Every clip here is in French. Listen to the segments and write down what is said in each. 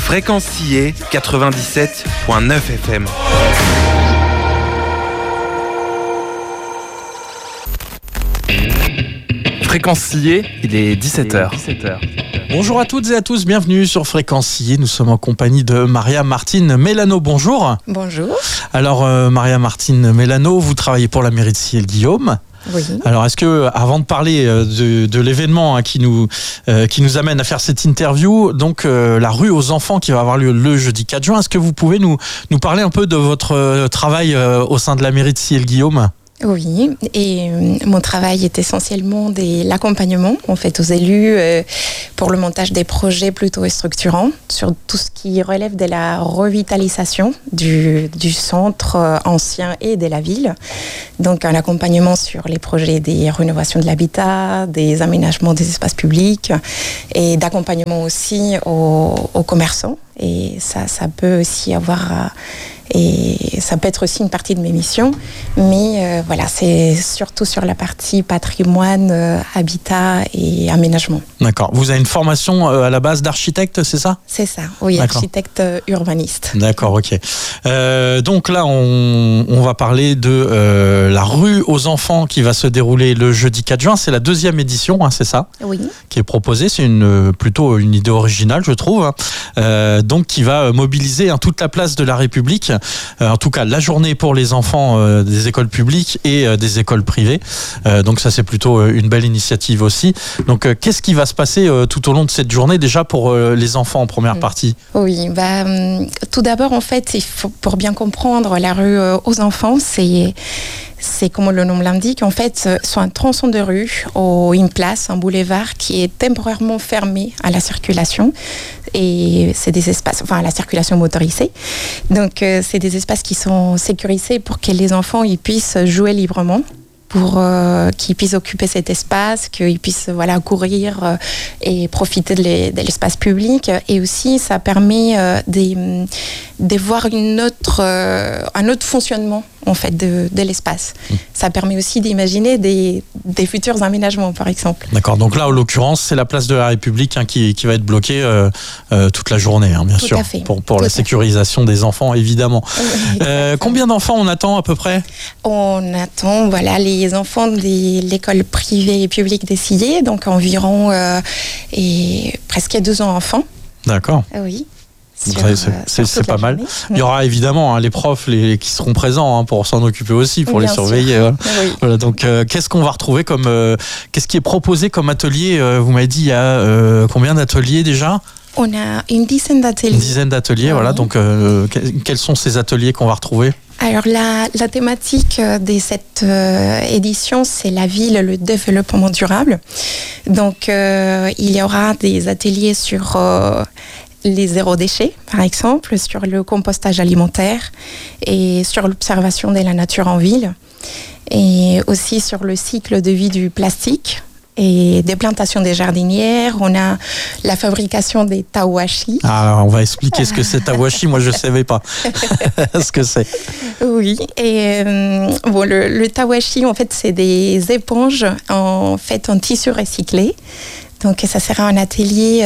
Fréquencier 97.9 FM. Fréquencier, il est 17h. Bonjour à toutes et à tous, bienvenue sur Fréquencier. Nous sommes en compagnie de Maria-Martine Mélano. Bonjour. Bonjour. Alors Maria-Martine Mélano, vous travaillez pour la mairie de Ciel-Guillaume. Oui. Alors, est-ce que, avant de parler de l'événement qui nous amène à faire cette interview, donc la rue aux enfants qui va avoir lieu le jeudi 4 juin, est-ce que vous pouvez nous parler un peu de votre travail au sein de la mairie de Ciel-Guillaume ? Oui, et mon travail est essentiellement l'accompagnement en fait aux élus pour le montage des projets plutôt structurants sur tout ce qui relève de la revitalisation du centre ancien et de la ville. Donc un accompagnement sur les projets des rénovations de l'habitat, des aménagements des espaces publics et d'accompagnement aussi aux commerçants. Et ça peut aussi avoir... Et ça peut être aussi une partie de mes missions, mais voilà, c'est surtout sur la partie patrimoine, habitat et aménagement. D'accord. Vous avez une formation à la base d'architecte, c'est ça ? C'est ça, oui, d'accord. Architecte urbaniste. D'accord, ok. Donc là, on va parler de la rue aux enfants qui va se dérouler le jeudi 4 juin. C'est la 2e édition, hein, c'est ça ? Oui. Qui est proposée. C'est plutôt une idée originale, je trouve. Donc qui va mobiliser toute la place de la République. En tout cas, la journée pour les enfants des écoles publiques et des écoles privées. Donc ça, c'est plutôt une belle initiative aussi. Donc qu'est-ce qui va se passer tout au long de cette journée déjà pour les enfants en première partie ? Oui, tout d'abord, en fait, il faut, pour bien comprendre la rue aux enfants, c'est comme le nom l'indique, en fait, sur un tronçon de rue, une place, un boulevard qui est temporairement fermé à la circulation. Et c'est des espaces, à la circulation motorisée. Donc, c'est des espaces qui sont sécurisés pour que les enfants ils puissent jouer librement, pour qu'ils puissent occuper cet espace, qu'ils puissent courir et profiter de l'espace public. Et aussi, ça permet de voir un autre fonctionnement en fait de l'espace. Ça permet aussi d'imaginer des futurs aménagements, par exemple. D'accord. Donc là, en l'occurrence, c'est la place de la République qui va être bloquée toute la journée, bien tout sûr, à fait. pour la sécurisation des enfants, évidemment. Combien d'enfants on attend à peu près ? On attend, les enfants de l'école privée et publique des Sillets, donc environ presque 200 enfants. D'accord. Oui. C'est pas mal. Il y aura évidemment les profs qui seront présents pour s'en occuper aussi, pour les surveiller. Oui. Voilà, donc qu'est-ce qu'on va retrouver qu'est-ce qui est proposé comme atelier ? Vous m'avez dit il y a combien d'ateliers déjà ? On a une dizaine d'ateliers. Une dizaine d'ateliers, voilà. Donc quels sont ces ateliers qu'on va retrouver ? Alors la thématique de cette édition, c'est la ville, le développement durable. Donc il y aura des ateliers sur les zéro déchets, par exemple, sur le compostage alimentaire et sur l'observation de la nature en ville, et aussi sur le cycle de vie du plastique et des plantations des jardinières. On a la fabrication des tawashi. Alors, on va expliquer ce que c'est tawashi. Moi, je ne savais pas ce que c'est. Oui, et le tawashi, en fait, c'est des éponges en tissu recyclé. Donc, ça sera un atelier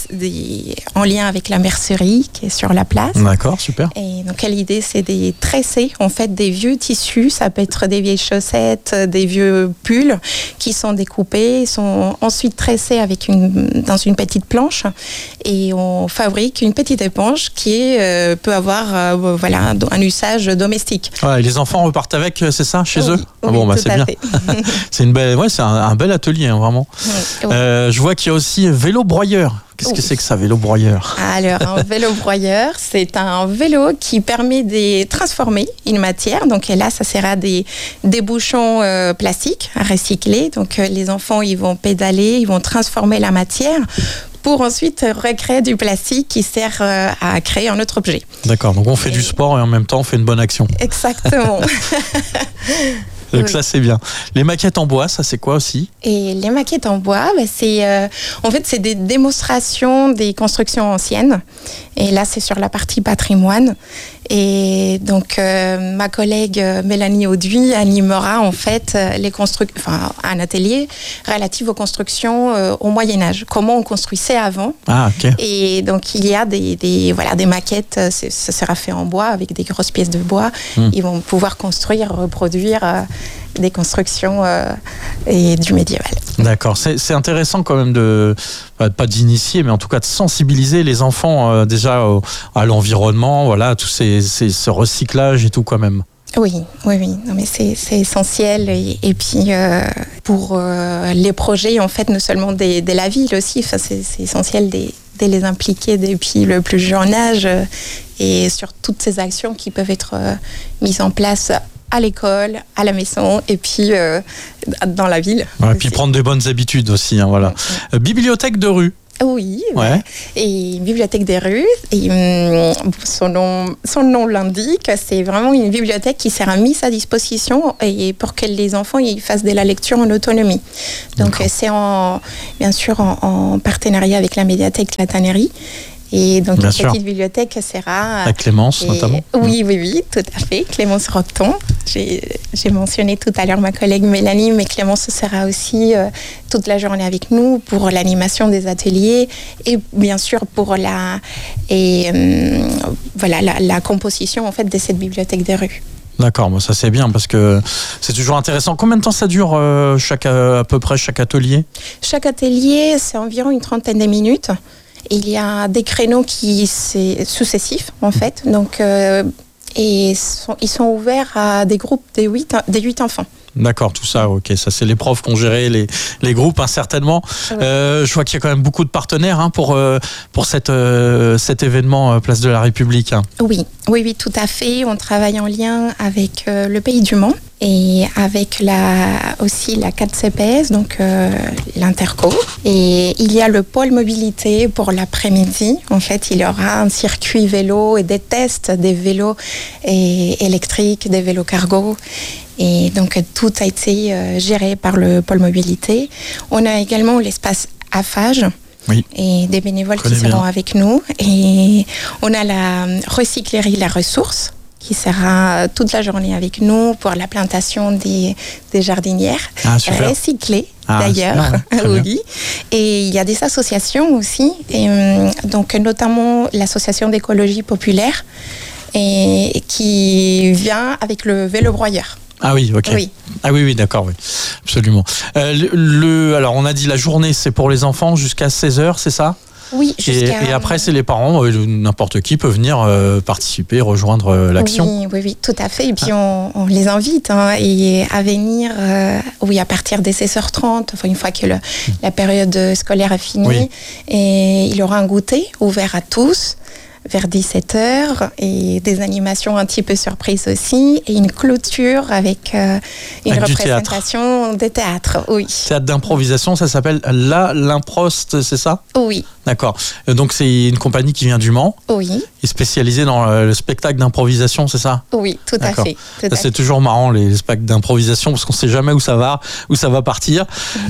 en lien avec la mercerie qui est sur la place. D'accord, super. Et donc, l'idée, c'est de tresser, en fait, des vieux tissus. Ça peut être des vieilles chaussettes, des vieux pulls qui sont découpés, sont ensuite tressés dans une petite planche. Et on fabrique une petite éponge qui peut avoir un usage domestique. Ouais, et les enfants repartent avec, c'est ça, chez eux ? Oui, c'est bien. C'est un bel atelier, vraiment. Oui. Je vois qu'il y a aussi vélo broyeur. Qu'est-ce que c'est que ça, vélo broyeur ? Alors, un vélo broyeur, c'est un vélo qui permet de transformer une matière. Donc là, ça sera des bouchons plastiques à recycler. Donc les enfants, ils vont pédaler, ils vont transformer la matière pour ensuite recréer du plastique qui sert à créer un autre objet. D'accord, donc on fait du sport et en même temps on fait une bonne action. Exactement. Donc ça c'est bien. Les maquettes en bois, ça c'est quoi aussi ? Et les maquettes en bois, c'est des démonstrations des constructions anciennes. Et là c'est sur la partie patrimoine. Et donc, ma collègue Mélanie Auduit animera en fait un atelier relatif aux constructions au Moyen-Âge. Comment on construisait avant. Ah, ok. Et donc, il y a des maquettes, ça sera fait en bois avec des grosses pièces de bois. Ils vont pouvoir construire, reproduire des constructions et du médiéval. D'accord, c'est intéressant quand même pas d'initier, mais en tout cas de sensibiliser les enfants déjà à l'environnement, voilà, tout ce recyclage et tout quand même. Oui. Non, mais c'est essentiel. Et puis, pour les projets, en fait, non seulement de la ville aussi, c'est essentiel de les impliquer depuis le plus jeune âge et sur toutes ces actions qui peuvent être mises en place à l'école, à la maison et puis dans la ville. Ouais, et puis prendre des bonnes habitudes aussi. Hein, voilà. Bibliothèque de rue. Oui, ouais. Et bibliothèque des rues, et, son nom l'indique, c'est vraiment une bibliothèque qui sera mise à disposition et pour que les enfants ils fassent de la lecture en autonomie. Donc c'est bien sûr en partenariat avec la médiathèque La Tannerie. Et donc, une petite bibliothèque sera... À Clémence, notamment. Oui, tout à fait. Clémence Roton. J'ai mentionné tout à l'heure ma collègue Mélanie, mais Clémence sera aussi toute la journée avec nous pour l'animation des ateliers et bien sûr pour la composition en fait, de cette bibliothèque des rues. D'accord, bon, ça c'est bien parce que c'est toujours intéressant. Combien de temps ça dure à peu près chaque atelier ? Chaque atelier, c'est environ une trentaine de minutes. Il y a des créneaux qui sont successifs, en fait. Donc, ils sont ouverts à des groupes de 8 enfants. D'accord, tout ça, ok. Ça, c'est les profs qui ont géré les groupes, hein, certainement. Ouais. Je vois qu'il y a quand même beaucoup de partenaires hein, pour cet événement Place de la République. Hein. Oui, tout à fait. On travaille en lien avec le Pays du Mans et avec aussi la 4CPS, donc l'Interco. Et il y a le pôle mobilité pour l'après-midi. En fait, il y aura un circuit vélo et des tests des vélos électriques, des vélos cargo. Et donc, tout a été géré par le pôle mobilité. On a également l'espace AFAGE. Oui. Et des bénévoles qui seront avec nous. Et on a la recyclerie La Ressource qui sera toute la journée avec nous pour la plantation des jardinières recyclées d'ailleurs. Oui. Et il y a des associations aussi, et, donc notamment l'association d'écologie populaire et qui vient avec le vélo broyeur. Ah oui, ok. Oui. Ah oui, d'accord, oui, absolument. Alors, on a dit la journée, c'est pour les enfants jusqu'à 16h, c'est ça ? Oui, et après, c'est les parents, n'importe qui peut venir participer, rejoindre l'action. Oui, tout à fait. Et puis, on les invite à venir à partir des 16h30, une fois que la période scolaire est finie. Oui. Et il y aura un goûter ouvert à tous vers 17h et des animations un petit peu surprises aussi et une clôture avec une représentation de théâtre. Oui. Théâtre d'improvisation, ça s'appelle l'Improst, c'est ça ? Oui. D'accord. Donc c'est une compagnie qui vient du Mans. Oui. Et spécialisée dans le spectacle d'improvisation, c'est ça ? Oui, tout à fait. C'est toujours marrant les spectacles d'improvisation parce qu'on ne sait jamais où ça va partir.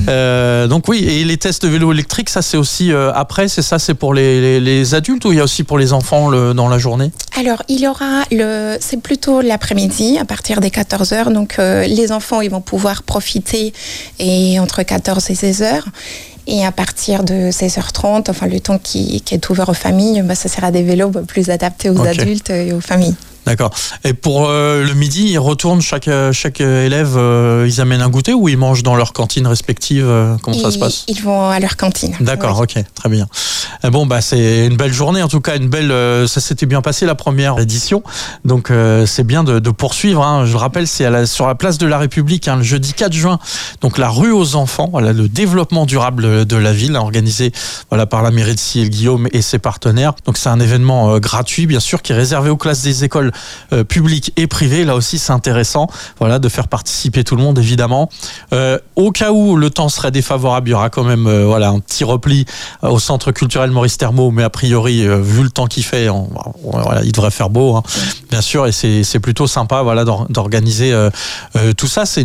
Donc oui, et les tests de vélo électrique, ça c'est aussi après, c'est ça, c'est pour les adultes ou il y a aussi pour les enfants dans la journée ? Alors, il y aura c'est plutôt l'après-midi à partir des 14h. Donc, les enfants, ils vont pouvoir profiter entre 14 et 16h. Et à partir de 16h30, enfin le temps qui est ouvert aux familles, ça sera des vélos plus adaptés aux adultes et aux familles. D'accord. Et pour le midi, ils retournent, chaque élève, ils amènent un goûter ou ils mangent dans leur cantine respective Comment ça se passe ? Ils vont à leur cantine. D'accord, oui. Ok, très bien. Bon, c'est une belle journée, en tout cas, ça s'était bien passé la première édition, donc c'est bien de poursuivre. Hein. Je rappelle, c'est sur la place de la République, le jeudi 4 juin, donc la rue aux enfants, le développement durable de la ville, organisé par la mairie de Ciel-Guillaume et ses partenaires. Donc c'est un événement gratuit, bien sûr, qui est réservé aux classes des écoles public et privé. Là aussi c'est intéressant de faire participer tout le monde évidemment. Au cas où le temps serait défavorable, il y aura quand même un petit repli au centre culturel Maurice Thermo, mais a priori vu le temps qu'il fait il devrait faire beau hein, bien sûr, et c'est plutôt sympa d'organiser tout ça. C'est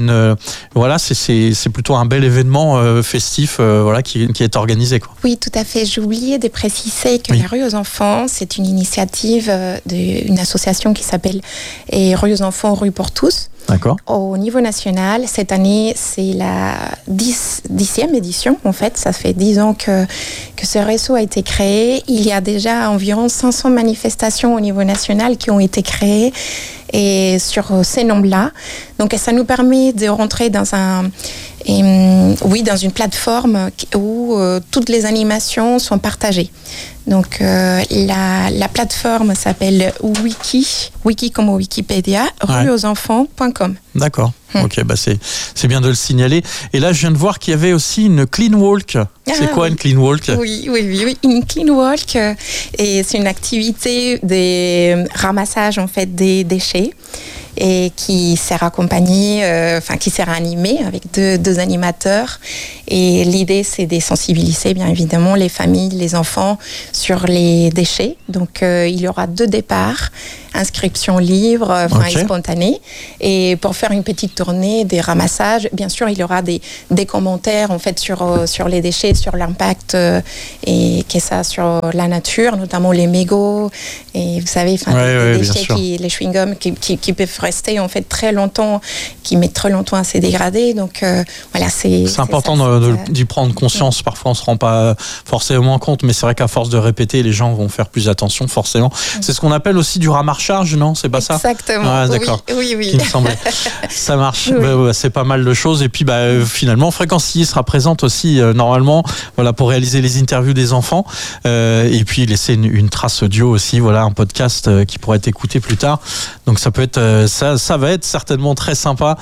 plutôt un bel événement festif qui est organisé quoi. Oui, tout à fait. J'ai oublié de préciser que la rue aux enfants, c'est une initiative d'une association qui qui s'appelle Rue aux enfants, rue pour tous. D'accord. Au niveau national, cette année, c'est la 10e édition. En fait, ça fait 10 ans que ce réseau a été créé. Il y a déjà environ 500 manifestations au niveau national qui ont été créées et sur ces nombres-là. Donc, ça nous permet de rentrer dans dans une plateforme où toutes les animations sont partagées. Donc, la plateforme s'appelle Wiki comme au Wikipédia, rueauxenfants.com. D'accord. Ok, c'est bien de le signaler. Et là, je viens de voir qu'il y avait aussi une clean walk. C'est quoi une clean walk ? Oui. Une clean walk, et c'est une activité de ramassage en fait des déchets et qui sert accompagné, qui sert animé avec deux animateurs. Et l'idée, c'est de sensibiliser bien évidemment les familles, les enfants sur les déchets. Donc, il y aura 2 départs, inscription libre, et spontanée. Et pour faire une petite tournée des ramassages, bien sûr, il y aura des commentaires en fait sur les déchets, sur l'impact et que ça a sur la nature, notamment les mégots et vous savez, des déchets les chewing-gums qui peuvent rester en fait très longtemps, qui mettent très longtemps à se dégrader. Donc voilà, c'est important d'y prendre conscience. Parfois, on se rend pas forcément compte, mais c'est vrai qu'à force de répéter, les gens vont faire plus attention, forcément. C'est ce qu'on appelle aussi du ramarchage, non ? C'est pas ça ? Exactement. Ah, d'accord. Oui. Il me semblait. Ça marche. Oui. C'est pas mal de choses. Et puis, finalement, Fréquencier sera présente aussi normalement, pour réaliser les interviews des enfants. Et puis laisser une trace audio aussi, un podcast qui pourrait être écouté plus tard. Donc ça peut être, ça va être certainement très sympa.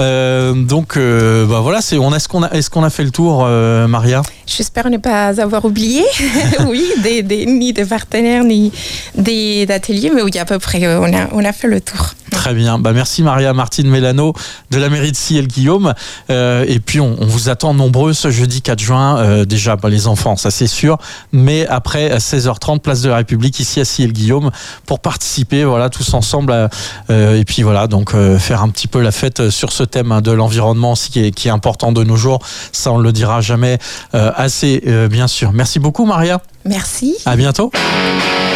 Est-ce qu'on a fait le tour, Maria ? J'espère ne pas avoir oublié, ni des partenaires, ni des ateliers, mais oui, à peu près, on a fait le tour. Très bien. Merci Maria Martine Mélano de la mairie de Ciel-Guillaume. Et puis on vous attend nombreux ce jeudi 4 juin. Déjà, les enfants, ça c'est sûr. Mais après, à 16h30, place de la République, ici à Ciel-Guillaume, pour participer, tous ensemble. Et puis faire un petit peu la fête sur ce thème de l'environnement aussi qui est important de nos jours. Ça, on ne le dira jamais assez, bien sûr. Merci beaucoup Maria. Merci. À bientôt.